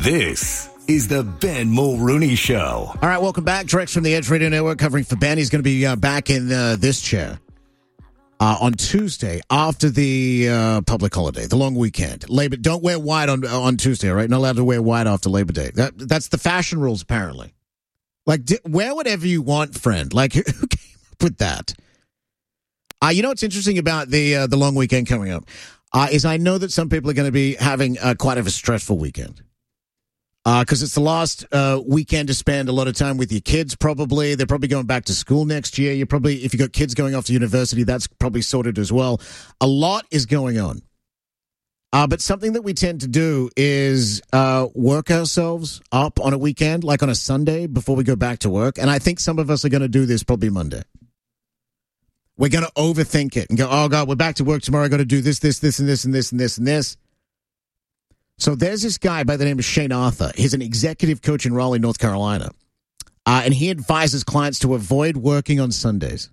This is the Ben Mulrooney Show. All right, welcome back. Direct from the Edge Radio Network, covering for Ben. He's going to be back in this chair on Tuesday after the public holiday, the long weekend. Labor. Don't wear white on Tuesday, all right? Not allowed to wear white after Labor Day. That's the fashion rules, apparently. Like, wear whatever you want, friend. Like, who came up with that? You know what's interesting about the long weekend coming up is I know that some people are going to be having quite a stressful weekend. Because it's the last weekend to spend a lot of time with your kids, probably. They're probably going back to school next year. You're probably, if you've got kids going off to university, that's probably sorted as well. A lot is going on. But something that we tend to do is work ourselves up on a weekend, like on a Sunday before we go back to work. And I think some of us are going to do this probably Monday. We're going to overthink it and go, oh, God, we're back to work tomorrow. I got to do this, and this, and this, and this, and this. So there's this guy by the name of Shane Arthur. He's an executive coach in Raleigh, North Carolina. And he advises clients to avoid working on Sundays.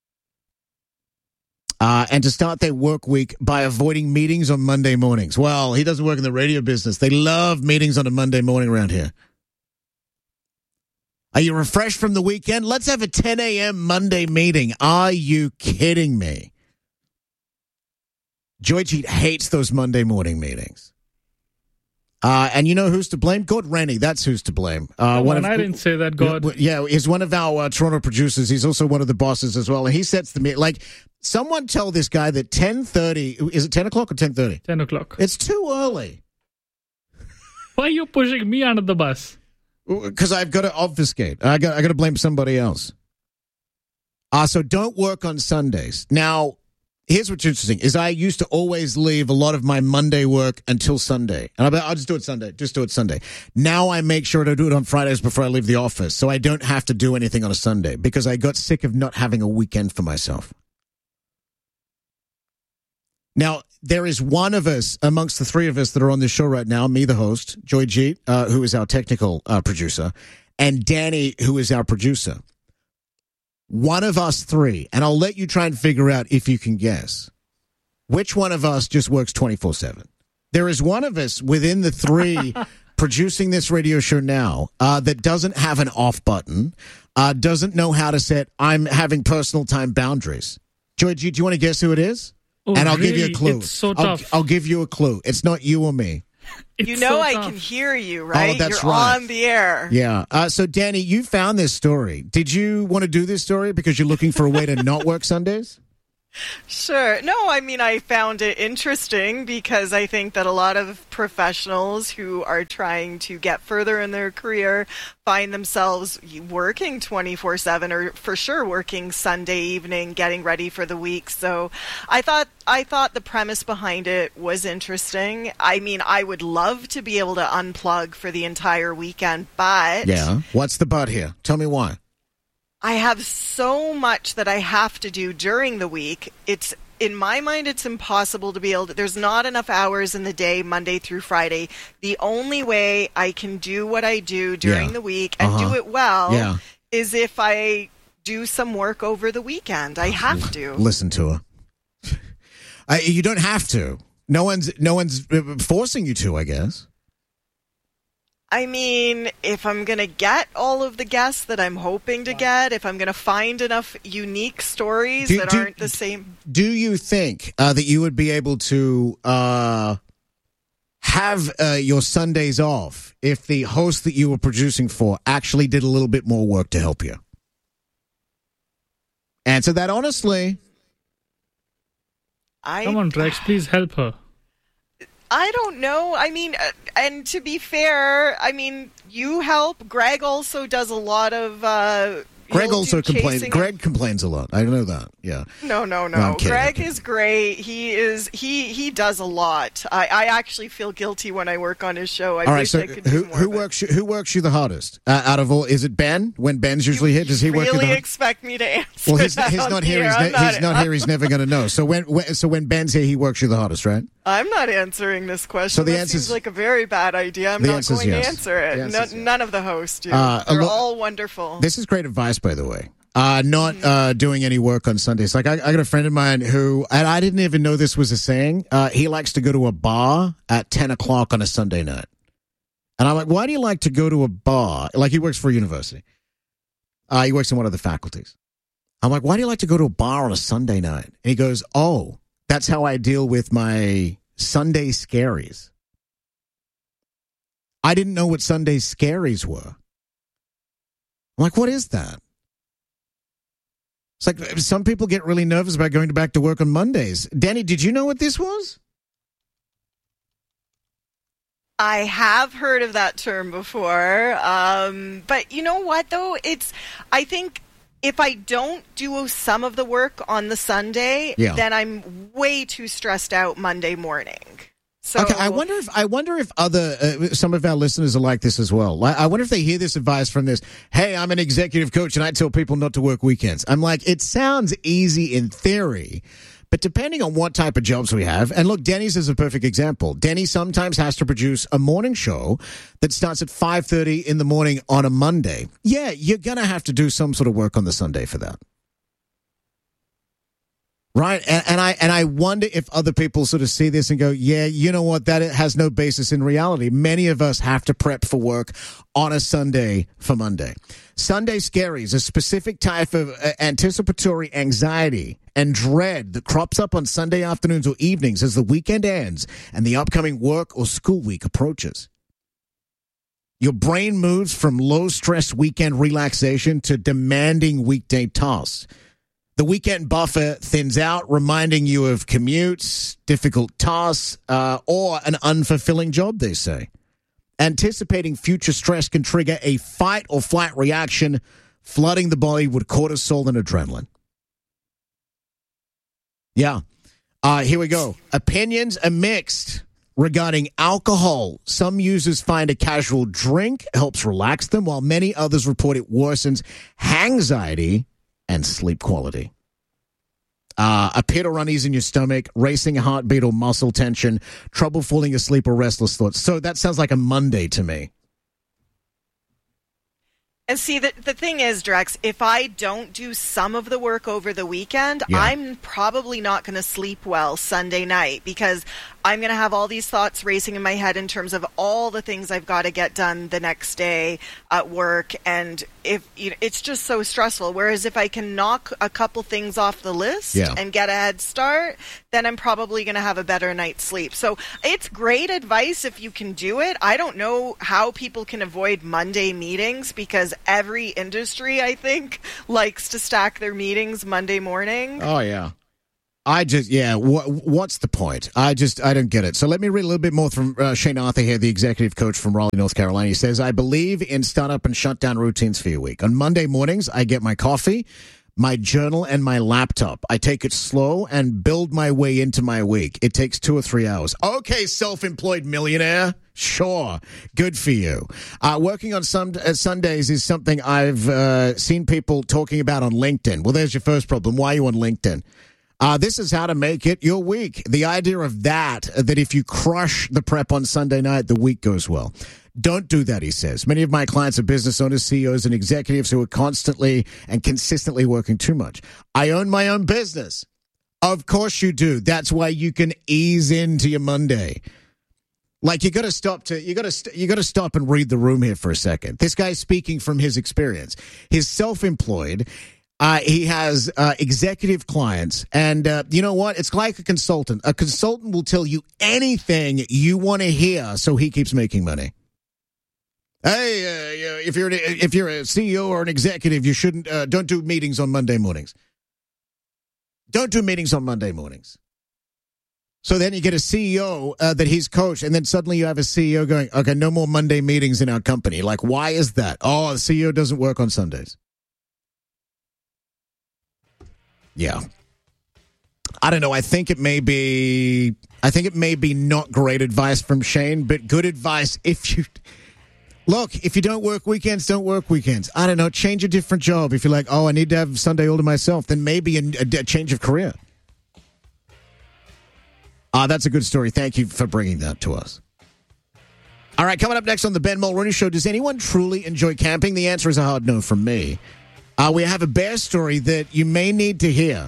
And to start their work week by avoiding meetings on Monday mornings. Well, he doesn't work in the radio business. They love meetings on a Monday morning around here. Are you refreshed from the weekend? Let's have a 10 a.m. Monday meeting. Are you kidding me? Joyjeet hates those Monday morning meetings. And you know who's to blame? Gord Rennie. That's who's to blame. I didn't say that, Gord. Yeah, he's one of our Toronto producers. He's also one of the bosses as well. And he sets the meeting. Like, someone tell this guy that 10:30, is it 10 o'clock or 10:30? 10 o'clock. It's too early. Why are you pushing me under the bus? Because I've got to obfuscate. I got to blame somebody else. So don't work on Sundays. Now, here's what's interesting, is I used to always leave a lot of my Monday work until Sunday. And I'll just do it Sunday. Just do it Sunday. Now I make sure to do it on Fridays before I leave the office, so I don't have to do anything on a Sunday, because I got sick of not having a weekend for myself. Now, there is one of us amongst the three of us that are on this show right now, me, the host, Joyjeet, who is our technical producer, and Danny, who is our producer. One of us three, and I'll let you try and figure out if you can guess, which one of us just works 24/7. There is one of us within the three producing this radio show now that doesn't have an off button, doesn't know how to set I'm having personal time boundaries. Joyjeet, do you want to guess who it is? Oh, and I'll really? give you a clue. It's so tough. I'll give you a clue. It's not you or me. You know, I can hear you, right? Oh, that's You're right. on the air. Yeah. So, Danny, you found this story. Did you want to do this story because you're looking for a way to not work Sundays? Sure. No, I mean, I found it interesting because I think that a lot of professionals who are trying to get further in their career find themselves working 24/7, or for sure working Sunday evening, getting ready for the week. So I thought the premise behind it was interesting. I mean, I would love to be able to unplug for the entire weekend, but... Yeah. What's the but here? Tell me why. I have so much that I have to do during the week. It's, in my mind, it's impossible to be able to, there's not enough hours in the day, Monday through Friday. The only way I can do what I do during the week and do it well is if I do some work over the weekend. I have to. Listen to her. You don't have to. No one's forcing you to, I guess. I mean, if I'm going to get all of the guests that I'm hoping to get, if I'm going to find enough unique stories that aren't the same. Do you think that you would be able to have your Sundays off if the host that you were producing for actually did a little bit more work to help you? Answer that honestly. Come on, Rex, please help her. I don't know. I mean, and to be fair, I mean, you help. Greg also does a lot of... Greg also complains. Greg complains a lot. I know that. Yeah. No. Greg is great. He does a lot. I actually feel guilty when I work on his show. I wish I could do more. Who works you the hardest out of all? Is it Ben? When Ben's usually here, does he work you the hardest? Really expect me to answer? Well, he's not here. He's not here. He's never going to know. So when Ben's here, he works you the hardest, right? I'm not answering this question. So the answer seems like a very bad idea. I'm not going to answer it. None of the hosts do. They're all wonderful. This is great advice, by the way. Not doing any work on Sundays. Like I got a friend of mine who, and I didn't even know this was a saying. He likes to go to a bar at 10 o'clock on a Sunday night. And I'm like, why do you like to go to a bar? Like, he works for a university. He works in one of the faculties. I'm like, why do you like to go to a bar on a Sunday night? And he goes, oh, that's how I deal with my Sunday scaries. I didn't know what Sunday scaries were. I'm like, what is that? It's like some people get really nervous about going back to work on Mondays. Danny, did you know what this was? I have heard of that term before. But you know what, though? I think if I don't do some of the work on the Sunday, then I'm way too stressed out Monday morning. So, okay, I wonder if other some of our listeners are like this as well. I wonder if they hear this advice from this. Hey, I'm an executive coach, and I tell people not to work weekends. I'm like, it sounds easy in theory, but depending on what type of jobs we have, and look, Denny's is a perfect example. Denny sometimes has to produce a morning show that starts at 5:30 in the morning on a Monday. Yeah, you're gonna have to do some sort of work on the Sunday for that. Right, and I wonder if other people sort of see this and go, yeah, you know what, that has no basis in reality. Many of us have to prep for work on a Sunday for Monday. Sunday scaries, a specific type of anticipatory anxiety and dread that crops up on Sunday afternoons or evenings as the weekend ends and the upcoming work or school week approaches. Your brain moves from low-stress weekend relaxation to demanding weekday tasks. The weekend buffer thins out, reminding you of commutes, difficult tasks, or an unfulfilling job, they say. Anticipating future stress can trigger a fight or flight reaction, flooding the body with cortisol and adrenaline. Yeah. Here we go. Opinions are mixed regarding alcohol. Some users find a casual drink helps relax them, while many others report it worsens anxiety and sleep quality. A pit or unease in your stomach, racing heartbeat or muscle tension, trouble falling asleep or restless thoughts. So that sounds like a Monday to me. And see, the thing is, Drex, if I don't do some of the work over the weekend, I'm probably not going to sleep well Sunday night because I'm going to have all these thoughts racing in my head in terms of all the things I've got to get done the next day at work. And it's just so stressful. Whereas if I can knock a couple things off the list and get a head start, then I'm probably going to have a better night's sleep. So it's great advice if you can do it. I don't know how people can avoid Monday meetings because every industry, I think, likes to stack their meetings Monday morning. Oh, yeah. What's the point? I don't get it. So let me read a little bit more from Shane Arthur here, the executive coach from Raleigh, North Carolina. He says, I believe in startup and shutdown routines for your week. On Monday mornings, I get my coffee, my journal, and my laptop. I take it slow and build my way into my week. It takes 2 or 3 hours. Okay, self-employed millionaire. Sure. Good for you. Working on some Sundays is something I've seen people talking about on LinkedIn. Well, there's your first problem. Why are you on LinkedIn? This is how to make it your week. The idea of that if you crush the prep on Sunday night, the week goes well. Don't do that, he says. Many of my clients are business owners, CEOs, and executives who are constantly and consistently working too much. I own my own business. Of course you do. That's why you can ease into your Monday. Like you got to stop and read the room here for a second. This guy's speaking from his experience. He's self-employed. He has executive clients, and you know what? It's like a consultant. A consultant will tell you anything you want to hear, so he keeps making money. Hey, if you're a CEO or an executive, you shouldn't don't do meetings on Monday mornings. Don't do meetings on Monday mornings. So then you get a CEO that he's coached, and then suddenly you have a CEO going, okay, no more Monday meetings in our company. Like, why is that? Oh, the CEO doesn't work on Sundays. Yeah. I don't know. I think it may be not great advice from Shane, but good advice if you don't work weekends, don't work weekends. I don't know. Change a different job. If you're like, oh, I need to have Sunday all to myself, then maybe a change of career. That's a good story. Thank you for bringing that to us. All right, coming up next on the Ben Mulroney Show, does anyone truly enjoy camping? The answer is a hard no from me. We have a bear story that you may need to hear.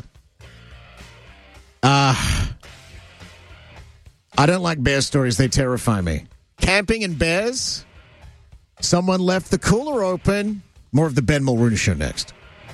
I don't like bear stories. They terrify me. Camping and bears? Someone left the cooler open. More of the Ben Mulrooney Show next.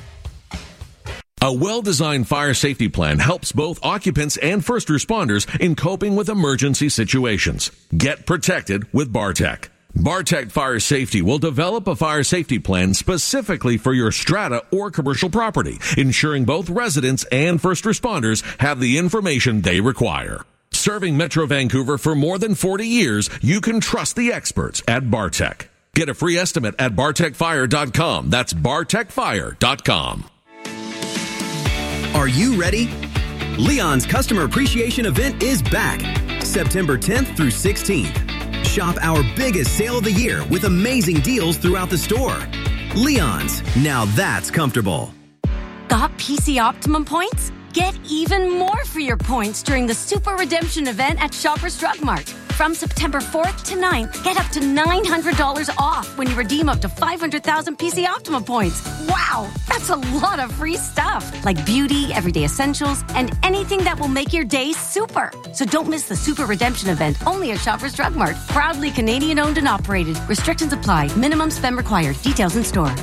A well-designed fire safety plan helps both occupants and first responders in coping with emergency situations. Get protected with Bartec. Bartec Fire Safety will develop a fire safety plan specifically for your strata or commercial property, ensuring both residents and first responders have the information they require. Serving Metro Vancouver for more than 40 years, you can trust the experts at Bartec. Get a free estimate at bartecfire.com. That's bartecfire.com. Are you ready? Leon's Customer Appreciation Event is back, September 10th through 16th. Shop our biggest sale of the year with amazing deals throughout the store. Leon's, now that's comfortable. Got PC Optimum points? Get even more for your points during the Super Redemption event at Shoppers Drug Mart. From September 4th to 9th, get up to $900 off when you redeem up to 500,000 PC Optimum points. Wow, that's a lot of free stuff, like beauty, everyday essentials, and anything that will make your day super. So don't miss the Super Redemption event only at Shoppers Drug Mart. Proudly Canadian owned and operated. Restrictions apply. Minimum spend required. Details in store.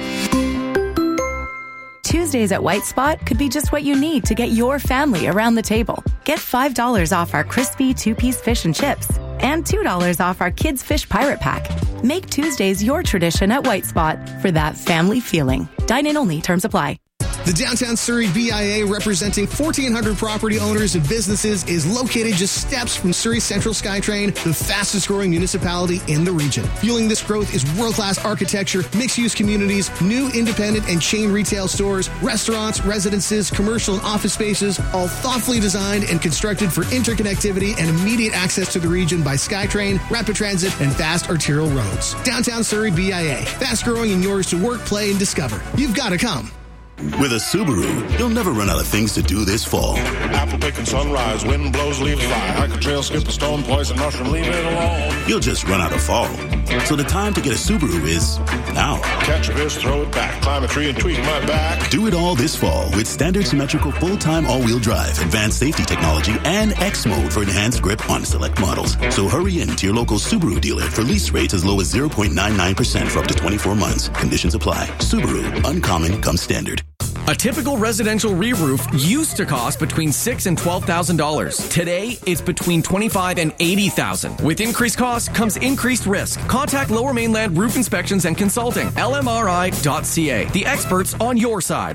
Tuesdays at White Spot could be just what you need to get your family around the table. Get $5 off our crispy 2-piece fish and chips and $2 off our kids' fish pirate pack. Make Tuesdays your tradition at White Spot for that family feeling. Dine-in only. Terms apply. The Downtown Surrey BIA, representing 1,400 property owners and businesses, is located just steps from Surrey Central SkyTrain, the fastest growing municipality in the region. Fueling this growth is world-class architecture, mixed-use communities, new independent and chain retail stores, restaurants, residences, commercial and office spaces, all thoughtfully designed and constructed for interconnectivity and immediate access to the region by SkyTrain, rapid transit, and fast arterial roads. Downtown Surrey BIA, fast growing and yours to work, play, and discover. You've got to come. With a Subaru, you'll never run out of things to do this fall. Apple picking sunrise, wind blows, leaves fly. Hike a trail, skip a stone, poison mushroom, leave it alone. You'll just run out of fall. So the time to get a Subaru is now. Catch a fish, throw it back, climb a tree and tweak my back. Do it all this fall with standard symmetrical full-time all-wheel drive, advanced safety technology, and X mode for enhanced grip on select models. So hurry in to your local Subaru dealer for lease rates as low as 0.99% for up to 24 months. Conditions apply. Subaru, uncommon comes standard. A typical residential re-roof used to cost between $6,000 and $12,000. Today, it's between $25,000 and $80,000. With increased costs comes increased risk. Contact Lower Mainland Roof Inspections and Consulting, lmri.ca. The experts on your side.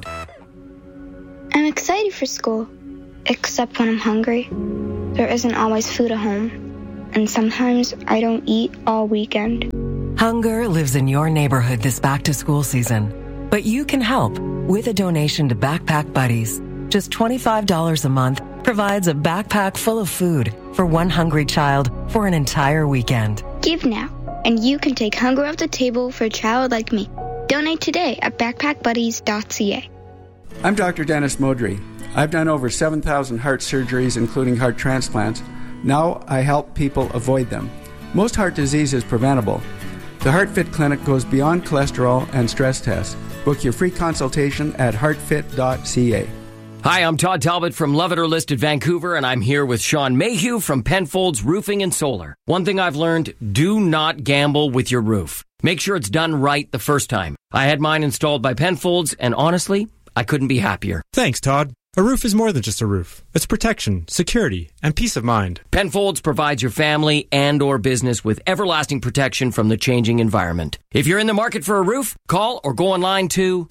I'm excited for school, except when I'm hungry. There isn't always food at home, and sometimes I don't eat all weekend. Hunger lives in your neighborhood this back-to-school season. But you can help with a donation to Backpack Buddies. Just $25 a month provides a backpack full of food for one hungry child for an entire weekend. Give now, and you can take hunger off the table for a child like me. Donate today at backpackbuddies.ca. I'm Dr. Dennis Modry. I've done over 7,000 heart surgeries, including heart transplants. Now I help people avoid them. Most heart disease is preventable. The HeartFit Clinic goes beyond cholesterol and stress tests. Book your free consultation at heartfit.ca. Hi, I'm Todd Talbot from Love It or Listed Vancouver, and I'm here with Sean Mayhew from Penfolds Roofing and Solar. One thing I've learned, do not gamble with your roof. Make sure it's done right the first time. I had mine installed by Penfolds, and honestly, I couldn't be happier. Thanks, Todd. A roof is more than just a roof. It's protection, security, and peace of mind. Penfolds provides your family and or business with everlasting protection from the changing environment. If you're in the market for a roof, call or go online to